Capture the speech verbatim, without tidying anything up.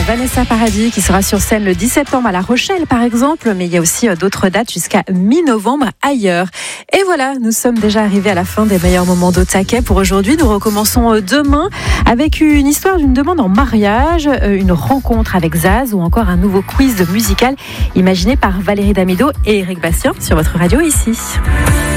Vanessa Paradis qui sera sur scène le dix septembre à La Rochelle par exemple, mais il y a aussi d'autres dates jusqu'à mi-novembre ailleurs. Et voilà, nous sommes déjà arrivés à la fin des meilleurs moments d'Au Taquet pour aujourd'hui. Nous recommençons demain avec une histoire d'une demande en mariage, une rencontre avec Zaz ou encore un nouveau quiz musical imaginé par Valérie Damido et Eric Bastien sur votre radio ici.